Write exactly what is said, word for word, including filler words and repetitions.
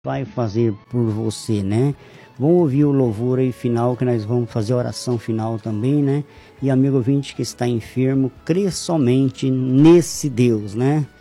vai fazer por você, né? Vamos ouvir o louvor aí final, que nós vamos fazer a oração final também, né? E amigo ouvinte que está enfermo, crê somente nesse Deus, né?